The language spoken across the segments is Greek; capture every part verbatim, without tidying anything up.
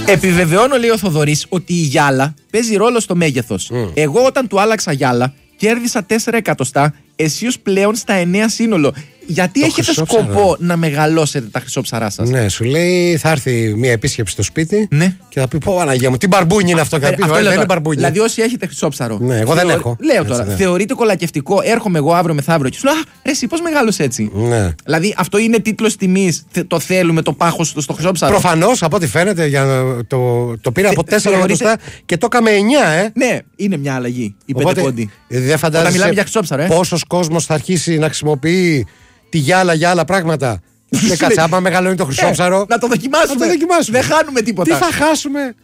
Επιβεβαιώνω, λέει ο Θοδωρής, ότι η γυάλα παίζει ρόλο στο μέγεθος. Mm. Εγώ όταν του άλλαξα γυάλα κέρδισα τέσσερα εκατοστά, εσύ ως πλέον στα εννέα σύνολο. Γιατί το έχετε σκοπό να μεγαλώσετε τα χρυσόψαρά σας? Ναι, σου λέει θα έρθει μια επίσκεψη στο σπίτι, ναι, και θα πει: Πω, Παναγία μου, τι μπαρμπούνι είναι αυτό? Ε, αυτό αυτό δεν είναι μπαρμπούνι. Δηλαδή, όσοι έχετε χρυσόψαρο. Ναι, εγώ δεν έχω. Λέω έτσι, τώρα, ναι. θεωρείτε κολακευτικό, έρχομαι εγώ αύριο μεθαύριο και σου λέω: Α, ρε, εσύ πώς μεγάλωσε έτσι? Ναι. Δηλαδή, αυτό είναι τίτλος τιμής. Το θέλουμε το πάχος στο χρυσόψαρο. Προφανώς, από ό,τι φαίνεται, για το, το πήρα από τέσσερα εκατοστά και το έκαμε εννιά, ε. Ναι, είναι μια αλλαγή. Η πεντεπόντη. Δεν φαντάζεσαι πόσος κόσμος θα αρχίσει να χρησιμοποιεί τη γυάλα για άλλα πράγματα. Δεν κάτσε, άμα μεγαλώνει το χρυσόψαρο. Ε, να το δοκιμάσουμε. Να το δοκιμάσουμε. Δεν χάνουμε τίποτα. Τι θα χάσουμε?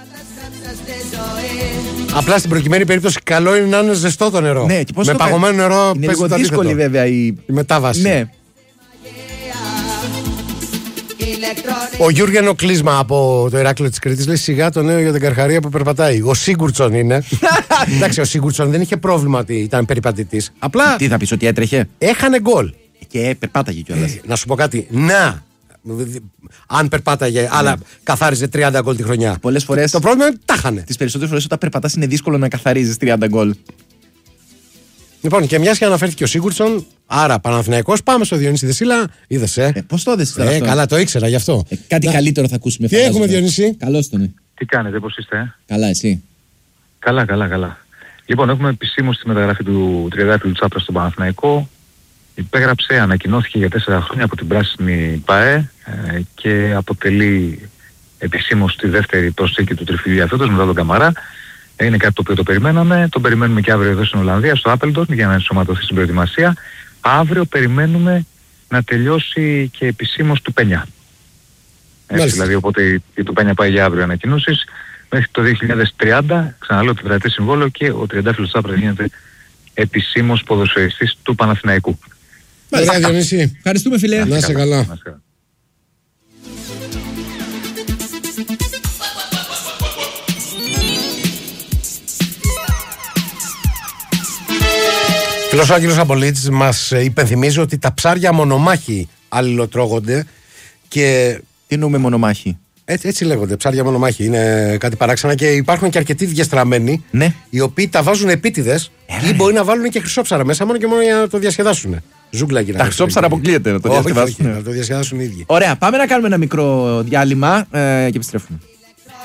Απλά στην προκειμένη περίπτωση καλό είναι να είναι ζεστό το νερό. Ναι, και πώς με το παγωμένο νερό είναι λίγο δύσκολη βέβαια η... η μετάβαση. Ναι. Ο Γιούργενο Κλίσμα από το Ηράκλειο της Κρήτης λέει: Σιγά το νέο για την καρχαρία που περπατάει. Ο Σίγκουρτσον είναι. Εντάξει, ο Σίγκουρτσον δεν είχε πρόβλημα ότι ήταν περιπατητής. Απλά. Τι θα πεις, ότι έτρεχε? Έχανε γκολ. Και περπάταγε κιόλας. Ε, να σου πω κάτι. Να! Αν περπάταγε, αλλά καθάριζε τριάντα γκολ τη χρονιά. Πολλές φορές. Το πρόβλημα είναι ότι τα χάνε. Τις περισσότερες φορές όταν περπατάς είναι δύσκολο να καθαρίζεις τριάντα γκολ. Λοιπόν, και μιας και αναφέρθηκε ο Σίγκουρτσον, άρα Παναθηναϊκός, πάμε στο Διονύση Δεσίλα. Είδες, ε. ε Πώς το είδες τώρα? Ε, αυτό? καλά, το ήξερα γι' αυτό. Ε, κάτι να... καλύτερο θα ακούσουμε. Τι έχουμε, Διονύση? Καλώς τον. Ε. Τι κάνετε, πώς είστε? Ε? Καλά, εσύ? Καλά, καλά, καλά. Λοιπόν, έχουμε επισήμως τη μεταγραφή του Τριαντάφυλλου Τσάπρα στον Παναθηναϊκό. Υπέγραψε, ανακοινώθηκε για τέσσερα χρόνια από την πράσινη ΠΑΕ ε, και αποτελεί επισήμως τη δεύτερη προσθήκη του τριφυλίου φέτος μετά τον Καμαρά. Ε, είναι κάτι το οποίο το περιμέναμε. Τον περιμένουμε και αύριο εδώ στην Ολλανδία, στο Appleton, για να ενσωματωθεί στην προετοιμασία. Αύριο περιμένουμε να τελειώσει και επισήμως του Πένια. Έτσι, δηλαδή, οπότε η, η του Πένια πάει για αύριο ανακοινώσεις. Μέχρι το δύο χιλιάδες τριάντα, ξαναλέω, τετραετή συμβόλαιο και ο Τριαντάφυλλος Τσάπρας γίνεται επισήμως ποδοσφαιριστής του Παναθηναϊκού. Ωραία, Διονύση. Ευχαριστούμε, φίλε. Να είσαι καλά. Φίλος ο Άγγελος Απολίτης μας υπενθυμίζει ότι τα ψάρια μονομάχη αλληλοτρώγονται και... Τι εννοούμε μονομάχη? Έτσι, έτσι λέγονται, ψάρια μονομάχη. Είναι κάτι παράξενα και υπάρχουν και αρκετοί διαστραμμένοι, ναι, οι οποίοι τα βάζουν επίτηδες ή μπορεί να βάλουν και χρυσόψαρα μέσα μόνο και μόνο για να το διασκεδάσουν. Ζούγκλα γυρνά. Τα χρυσόψαρα αποκλείεται να το διασκεδάσουν. Να το διασκεδάσουν οι ίδιοι. Ωραία, πάμε να κάνουμε ένα μικρό διάλειμμα ε, και επιστρέφουμε.